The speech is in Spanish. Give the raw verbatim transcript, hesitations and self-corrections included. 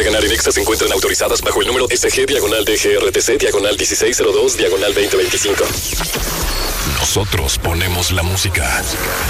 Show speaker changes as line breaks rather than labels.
para ganar en Exa se encuentran autorizadas bajo el número S G diagonal D G R T C diagonal dieciséis cero dos diagonal veinte veinticinco. Nosotros ponemos la música.